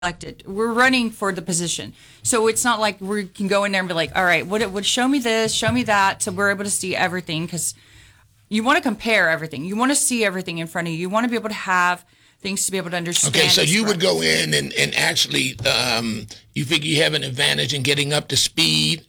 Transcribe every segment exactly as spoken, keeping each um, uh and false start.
elected. We're running for the position. So it's not like we can go in there and be like, all right, what would show me this, show me that, so we're able to see everything, because you want to compare everything. You want to see everything in front of you. You want to be able to have things to be able to understand. Okay, so you would go in and, and actually, um, you think you have an advantage in getting up to speed?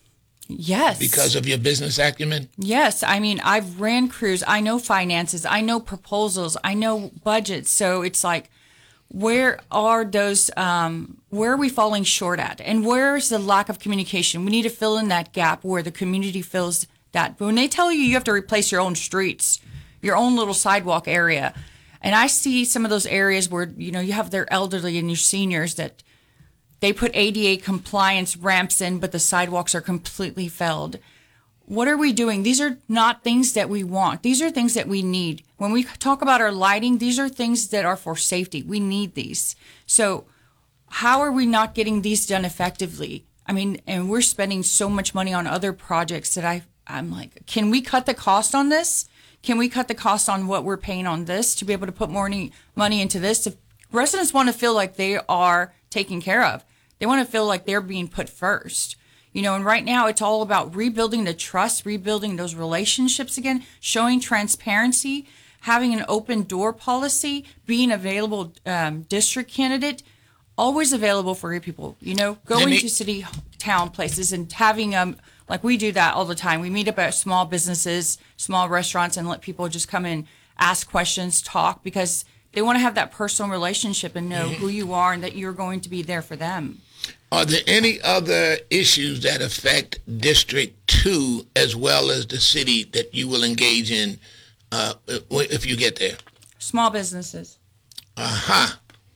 Yes. Because of your business acumen? Yes. I mean, I've ran crews. I know finances. I know proposals. I know budgets. So it's like, where are those, um, where are we falling short at? And where is the lack of communication? We need to fill in that gap where the community fills that. But when they tell you you have to replace your own streets, your own little sidewalk area, and I see some of those areas where, you know, you have their elderly and your seniors that they put A D A compliance ramps in, but the sidewalks are completely failed. What are we doing? These are not things that we want. These are things that we need. When we talk about our lighting, these are things that are for safety. We need these. So how are we not getting these done effectively? I mean, and we're spending so much money on other projects that I, I'm like, can we cut the cost on this? Can we cut the cost on what we're paying on this to be able to put more money, money into this? If residents want to feel like they are taken care of, they want to feel like they're being put first. You know, and right now it's all about rebuilding the trust, rebuilding those relationships again, showing transparency, having an open door policy, being available um, district candidate, always available for your people. You know, going to city, town places and having um like we do that all the time. We meet up at small businesses, small restaurants, and let people just come in, ask questions, talk, because they want to have that personal relationship and know who you are and that you're going to be there for them. Are there any other issues that affect District two as well as the city that you will engage in uh, if you get there? Small businesses. Uh-huh.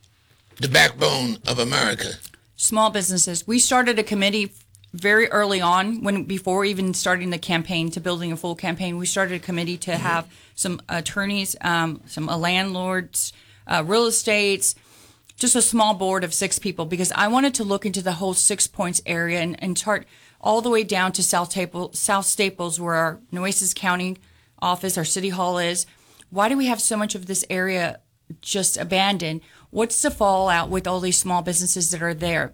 The backbone of America. Small businesses. We started a committee very early on, when before even starting the campaign to building a full campaign. We started a committee to mm-hmm. have some attorneys, um, some uh, landlords, uh, real estates, just a small board of six people, because I wanted to look into the whole Six Points area and, and chart all the way down to South, Staple, South Staples, where our Nueces County office, our city hall is. Why do we have so much of this area just abandoned? What's the fallout with all these small businesses that are there?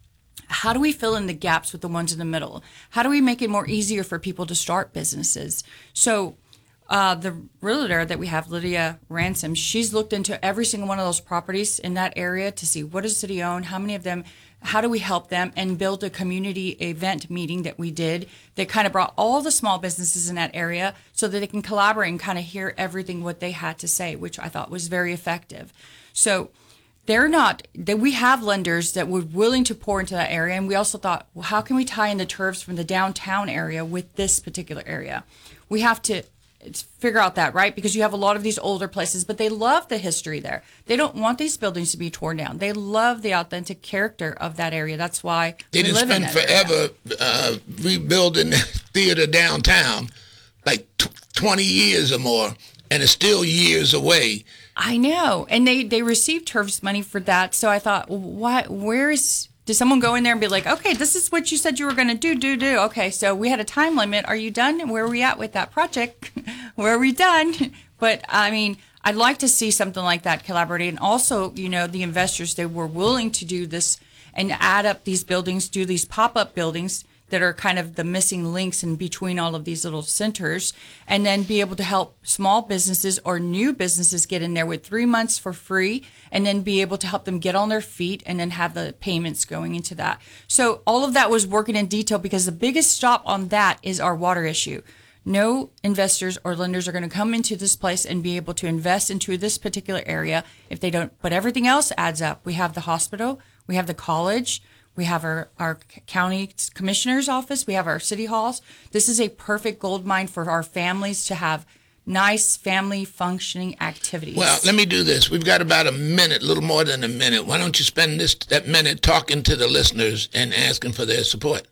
How do we fill in the gaps with the ones in the middle? How do we make it more easier for people to start businesses? So uh, the realtor that we have, Lydia Ransom, she's looked into every single one of those properties in that area to see what does city own, how many of them, how do we help them, and build a community event meeting that we did that kind of brought all the small businesses in that area so that they can collaborate and kind of hear everything what they had to say, which I thought was very effective. So they're not, that we have lenders that were willing to pour into that area. And we also thought, well, how can we tie in the turfs from the downtown area with this particular area? We have to figure out that, right? Because you have a lot of these older places, but they love the history there. They don't want these buildings to be torn down. They love the authentic character of that area. That's why they we didn't live in spend that forever uh, rebuilding the theater downtown, like t- twenty years or more, and it's still years away. I know. And they, they received turfs money for that. So I thought, what, where is, did someone go in there and be like, okay, this is what you said you were going to do, do, do. Okay, so we had a time limit. Are you done? Where are we at with that project? Where are we done? But I mean, I'd like to see something like that collaborate. And also, you know, the investors, they were willing to do this and add up these buildings, do these pop-up buildings that are kind of the missing links in between all of these little centers, and then be able to help small businesses or new businesses get in there with three months for free, and then be able to help them get on their feet and then have the payments going into that. So all of that was working in detail, because the biggest stop on that is our water issue. No investors or lenders are going to come into this place and be able to invest into this particular area if they don't, but everything else adds up. We have the hospital, we have the college, we have our, our county commissioner's office. We have our city halls. This is a perfect gold mine for our families to have nice family functioning activities. Well, let me do this. We've got about a minute, a little more than a minute. Why don't you spend this that minute talking to the listeners and asking for their support?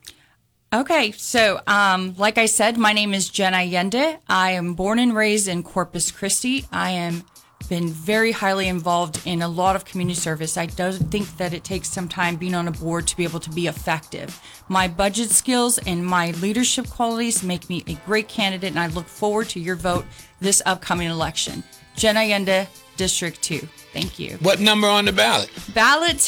Okay, so um, like I said, my name is Jen Allende. I am born and raised in Corpus Christi. I am been very highly involved in a lot of community service. I don't think that it takes some time being on a board to be able to be effective. My budget skills and my leadership qualities make me a great candidate, and I look forward to your vote this upcoming election. Jen Allende, District two. Thank you. What number on the ballot? Ballot